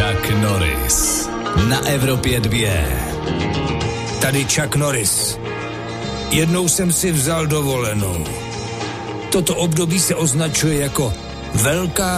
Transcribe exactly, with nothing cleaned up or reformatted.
Chuck Norris na Evropě dva. Tady Chuck Norris. Jednou jsem si vzal dovolenou. Toto období se označuje jako velká